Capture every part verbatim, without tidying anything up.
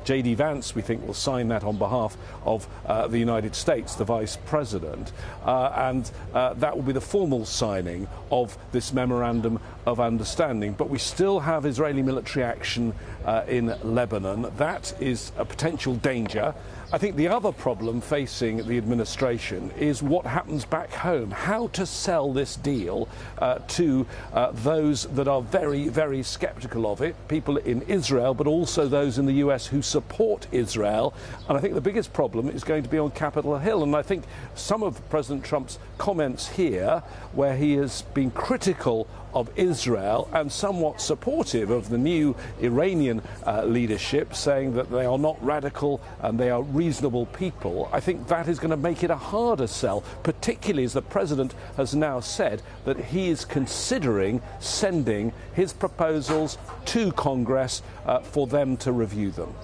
J D Vance, we think, will sign that on behalf of uh, the United States, the Vice President, uh, and uh, that will be the formal signing of this memorandum of understanding. But we still have Israeli military action uh, in Lebanon. That is a potential danger. I think the other problem facing the administration is what happens back home, how to sell this deal uh, to uh, those that are very, very sceptical of it, people in Israel, but also those in the U S who support Israel. And I think the biggest problem is going to be on Capitol Hill. And I think some of President Trump's comments here, where he has been critical of Israel and somewhat supportive of the new Iranian uh, leadership, saying that they are not radical and they are reasonable people, I think that is going to make it a harder sell, particularly as the president has now said that he is considering sending his proposals to Congress uh, for them to review them.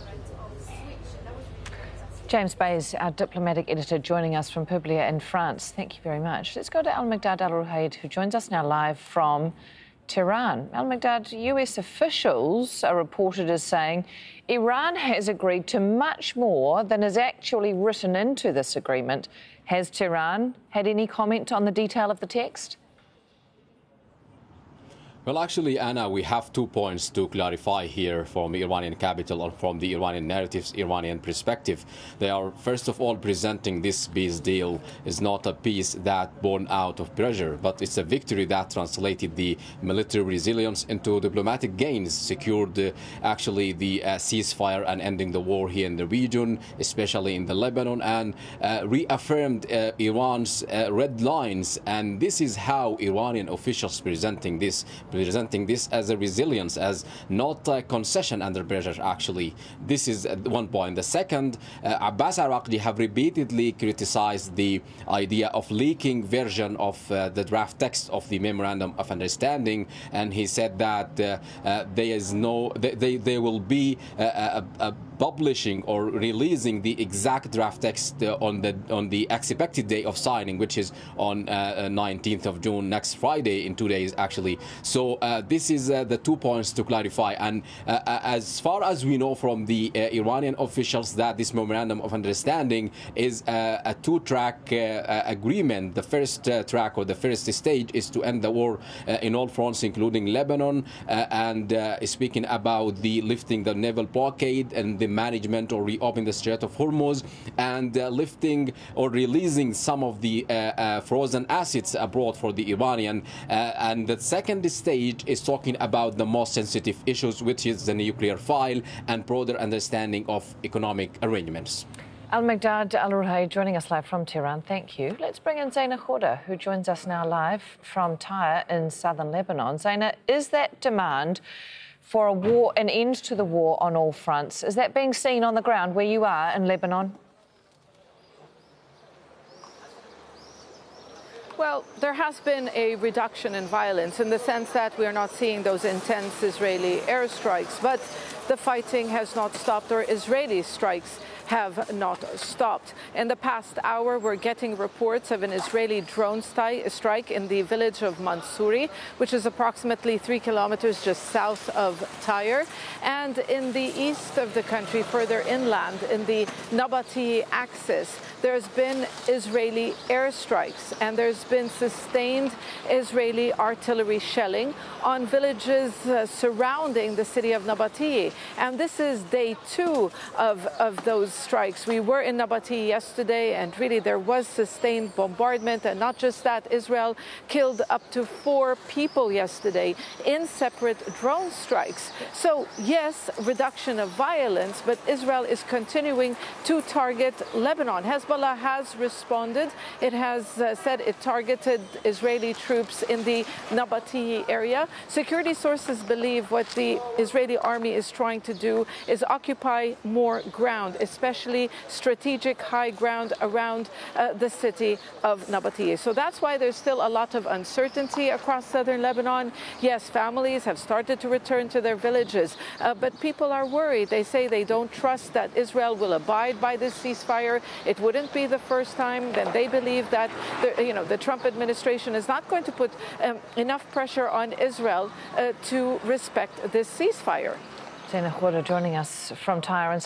James Bays, our diplomatic editor, joining us from Publia in France. Thank you very much. Let's go to Al-Miqdad Al-Ruhayd, who joins us now live from Tehran. Al-Miqdad, U S officials are reported as saying Iran has agreed to much more than is actually written into this agreement. Has Tehran had any comment on the detail of the text? Well, actually, Anna, we have two points to clarify here from the Iranian capital or from the Iranian narratives, Iranian perspective. They are, first of all, presenting this peace deal is not a peace that born out of pressure, but it's a victory that translated the military resilience into diplomatic gains, secured uh, actually the uh, ceasefire and ending the war here in the region, especially in the Lebanon, and uh, reaffirmed uh, Iran's uh, red lines. And this is how Iranian officials presenting this. presenting this as a resilience, as not a concession under pressure, actually. This is one point. The second, uh, Abbas Araqli have repeatedly criticized the idea of leaking version of uh, the draft text of the Memorandum of Understanding, and he said that uh, uh, there is no, they, they, there will be a, a, a publishing or releasing the exact draft text uh, on the on the expected day of signing, which is on uh, nineteenth of June, next Friday, in two days actually. So uh, this is uh, the two points to clarify. And uh, as far as we know from the uh, Iranian officials, that this memorandum of understanding is uh, a two-track uh, agreement. The first uh, track or the first stage is to end the war uh, in all fronts, including Lebanon, uh, and uh, speaking about the lifting the naval blockade and the management or reopening the Strait of Hormuz, and uh, lifting or releasing some of the uh, uh, frozen assets abroad for the Iranian. Uh, and the second stage is talking about the most sensitive issues, which is the nuclear file and broader understanding of economic arrangements. Al-Miqdad Al-Ruhayd joining us live from Tehran. Thank you. Let's bring in Zaina Khouda, who joins us now live from Tyre in southern Lebanon. Zaina, is that demand for a war, an end to the war on all fronts, is that being seen on the ground where you are in Lebanon? Well, there has been a reduction in violence in the sense that we are not seeing those intense Israeli airstrikes, but the fighting has not stopped, or Israeli strikes have not stopped. In the past hour, we're getting reports of an Israeli drone strike in the village of Mansouri, which is approximately three kilometers just south of Tyre. And in the east of the country, further inland, in the Nabati axis, there's been Israeli airstrikes, and there's been sustained Israeli artillery shelling on villages uh, surrounding the city of Nabati. And this is day two of, of those strikes. We were in Nabati yesterday, and really there was sustained bombardment. And not just that, Israel killed up to four people yesterday in separate drone strikes. So yes, reduction of violence, but Israel is continuing to target Lebanon. Hezbollah has responded. It has uh, said it targeted Israeli troops in the Nabati area. Security sources believe what the Israeli army is trying to do is occupy more ground, especially strategic high ground around uh, the city of Nabati. So that's why there's still a lot of uncertainty across southern Lebanon. Yes, families have started to return to their villages, uh, but people are worried. They say they don't trust that Israel will abide by this ceasefire. It wouldn't be the first time. Then they believe that the, you know, the Trump administration is not going to put um, enough pressure on Israel uh, to respect this ceasefire. Zaina Khouda joining us from Tyre in